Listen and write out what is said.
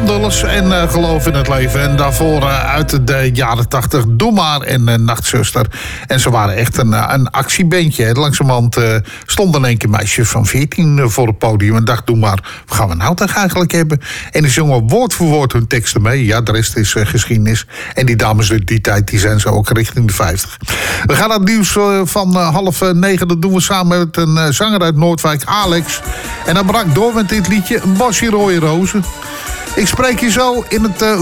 Jan Dulles en Geloof in het Leven. En daarvoor uit de jaren 80 Doe Maar en Nachtzuster. En ze waren echt een actiebandje. Langzamerhand stond in één keer meisje van 14 voor het podium en dacht, doe maar, wat gaan we nou toch eigenlijk hebben? En die zongen woord voor woord hun teksten mee. Ja, de rest is geschiedenis. En die dames uit die tijd, die zijn zo ook richting de 50. We gaan naar het nieuws van 8:30. Dat doen we samen met een zanger uit Noordwijk, Alex. En hij brak door met dit liedje, Een bosje rode rozen. Ik spreek je zo in het